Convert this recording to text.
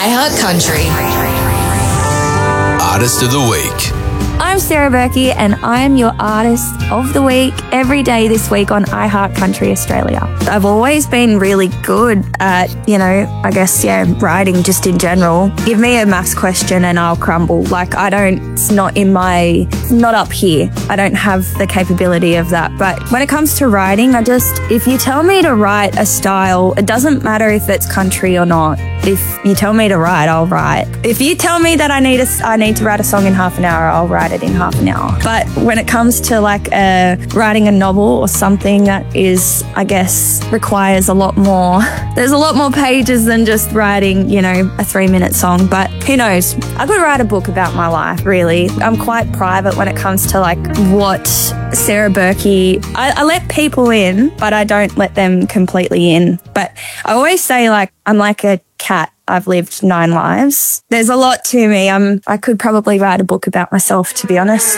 iHeart Country. Artist of the Week. I'm Sarah Berkey and I'm your Artist of the Week every day this week on iHeart Country Australia. I've always been really good at, writing just in general. Give me a maths question and I'll crumble. It's not up here. I don't have the capability of that. But when it comes to writing, if you tell me to write a style, it doesn't matter if it's country or not. If you tell me to write, I'll write. If you tell me that I need to write a song in half an hour, I'll write it in half an hour. But when it comes to writing a novel or something that is, requires a lot more, there's a lot more pages than just writing, a 3-minute song. But who knows? I could write a book about my life, really. I'm quite private when it comes to what Sarah Berkey, I let people in, but I don't let them completely in. But I always say I'm like a cat. I've lived 9 lives. There's a lot to me. I could probably write a book about myself, to be honest.